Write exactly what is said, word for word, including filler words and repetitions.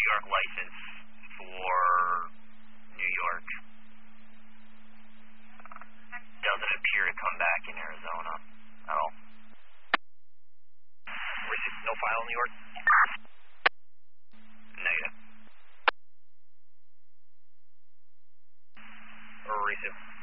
York license for New York. Uh, doesn't appear to come back in Arizona at all. Receive, no file in New York? Negative. Or receive.